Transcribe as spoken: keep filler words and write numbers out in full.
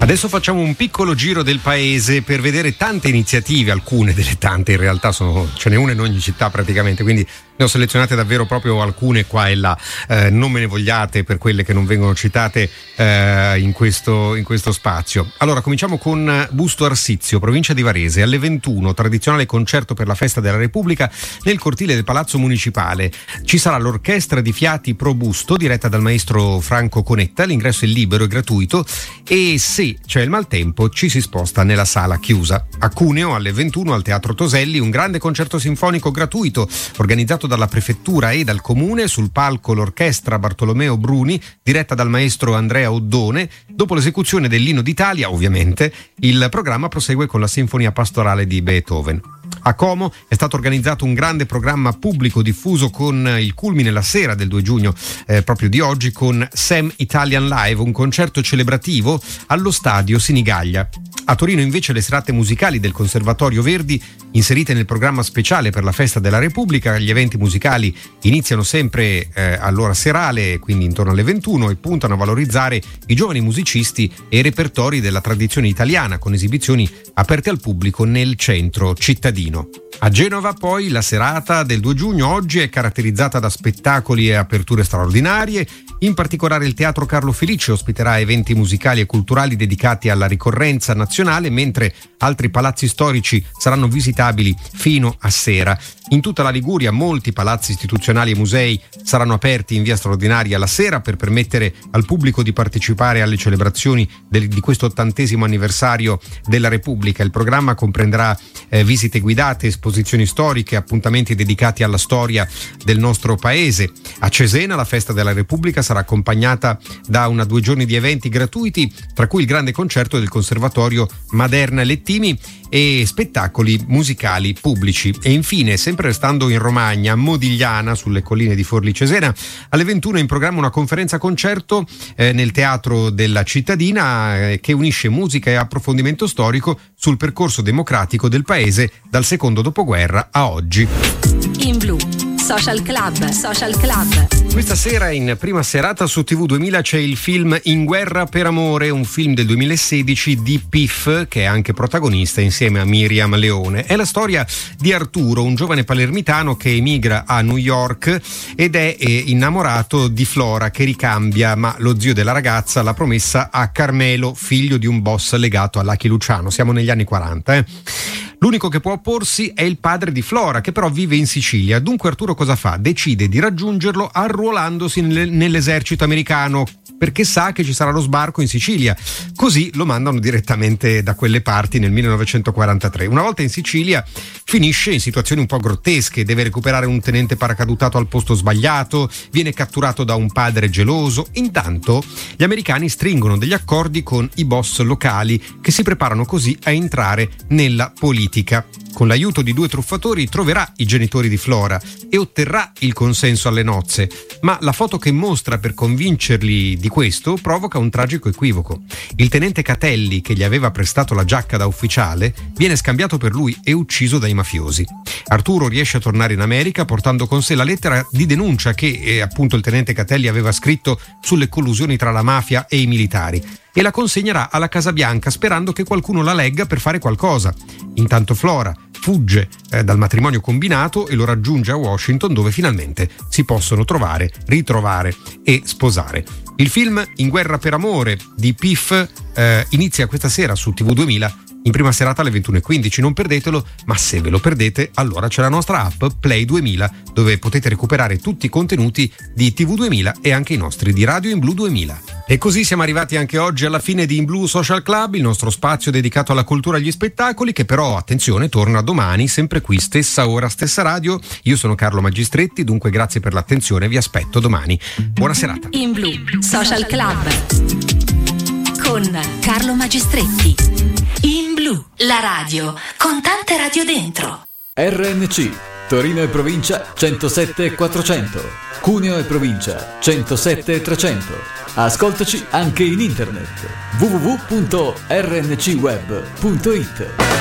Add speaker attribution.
Speaker 1: Adesso facciamo un piccolo giro del paese per vedere tante iniziative, alcune delle tante in realtà sono, ce n'è una in ogni città praticamente, quindi ne ho selezionate davvero proprio alcune qua e là, eh, non me ne vogliate per quelle che non vengono citate eh, in, questo, in questo spazio. Allora cominciamo con Busto Arsizio, provincia di Varese, alle ventuno, tradizionale concerto per la festa della Repubblica nel cortile del Palazzo Municipale. Ci sarà l'orchestra di fiati pro Busto diretta dal maestro Franco Conetta, l'ingresso è libero e gratuito e se c'è il maltempo ci si sposta nella sala chiusa. A Cuneo alle ventuno al Teatro Toselli un grande concerto sinfonico gratuito organizzato dalla prefettura e dal comune, sul palco l'orchestra Bartolomeo Bruni diretta dal maestro Andrea Oddone. Dopo l'esecuzione dell'Inno d'Italia, ovviamente, il programma prosegue con la sinfonia pastorale di Beethoven. A Como è stato organizzato un grande programma pubblico diffuso con il culmine la sera del due giugno eh, proprio di oggi con Sam Italian Live, un concerto celebrativo allo stadio Sinigaglia. A Torino invece le serate musicali del Conservatorio Verdi inserite nel programma speciale per la festa della Repubblica. Gli eventi musicali iniziano sempre eh, all'ora serale, quindi intorno alle ventuno, e puntano a valorizzare i giovani musicisti e i repertori della tradizione italiana con esibizioni aperte al pubblico nel centro cittadino. A Genova poi la serata del due giugno oggi è caratterizzata da spettacoli e aperture straordinarie. In particolare il Teatro Carlo Felice ospiterà eventi musicali e culturali dedicati alla ricorrenza nazionale, mentre altri palazzi storici saranno visitabili fino a sera. In tutta la Liguria molti palazzi istituzionali e musei saranno aperti in via straordinaria la sera per permettere al pubblico di partecipare alle celebrazioni del, di questo ottantesimo anniversario della Repubblica. Il programma comprenderà eh, visite guidate, esposizioni storiche, appuntamenti dedicati alla storia del nostro paese. A Cesena la festa della Repubblica sarà accompagnata da una due giorni di eventi gratuiti, tra cui il grande concerto del Conservatorio Maderna Lettimi e spettacoli musicali pubblici. E infine, sempre restando in Romagna, a Modigliana, sulle colline di Forlì Cesena, alle ventuno è in programma una conferenza concerto eh, nel Teatro della Cittadina eh, che unisce musica e approfondimento storico sul percorso democratico del paese dal secondo dopoguerra a oggi.
Speaker 2: In Blu Social Club, Social Club.
Speaker 1: Questa sera in prima serata su T V duemila c'è il film In guerra per amore, un film del duemilasedici di Piff, che è anche protagonista insieme a Miriam Leone. È la storia di Arturo, un giovane palermitano che emigra a New York ed è eh, innamorato di Flora, che ricambia, ma lo zio della ragazza l'ha promessa a Carmelo, figlio di un boss legato a Lucky Luciano. Siamo negli anni quaranta, eh. L'unico che può opporsi è il padre di Flora, che però vive in Sicilia. Dunque Arturo cosa fa? Decide di raggiungerlo arruolandosi nell'esercito americano, perché sa che ci sarà lo sbarco in Sicilia. Così lo mandano direttamente da quelle parti nel millenovecentoquarantatré. Una volta in Sicilia finisce in situazioni un po' grottesche, deve recuperare un tenente paracadutato al posto sbagliato, viene catturato da un padre geloso. Intanto gli americani stringono degli accordi con i boss locali, che si preparano così a entrare nella politica. Con l'aiuto di due truffatori troverà i genitori di Flora e otterrà il consenso alle nozze, ma la foto che mostra per convincerli di questo provoca un tragico equivoco. Il tenente Catelli, che gli aveva prestato la giacca da ufficiale, viene scambiato per lui e ucciso dai mafiosi. Arturo riesce a tornare in America portando con sé la lettera di denuncia che eh, appunto il tenente Catelli aveva scritto sulle collusioni tra la mafia e i militari, e la consegnerà alla Casa Bianca sperando che qualcuno la legga per fare qualcosa. Intanto Flora fugge eh, dal matrimonio combinato e lo raggiunge a Washington, dove finalmente si possono trovare, ritrovare e sposare. Il film In guerra per amore di Piff eh, inizia questa sera su T V duemila in prima serata alle ventuno e quindici. Non perdetelo, ma se ve lo perdete allora c'è la nostra app Play duemila, dove potete recuperare tutti i contenuti di T V duemila e anche i nostri di Radio In Blu duemila. E così siamo arrivati anche oggi alla fine di In Blu Social Club, il nostro spazio dedicato alla cultura e agli spettacoli, che però, attenzione, torna domani, sempre qui, stessa ora, stessa radio. Io sono Carlo Magistretti, dunque grazie per l'attenzione, vi aspetto domani. Buona serata.
Speaker 2: In Blu Social Club con Carlo Magistretti. In Blu, la radio con tante radio dentro.
Speaker 3: R N C Torino e provincia centosette e quattrocento, Cuneo e provincia centosette e trecento. Ascoltaci anche in internet w w w punto r n c web punto i t.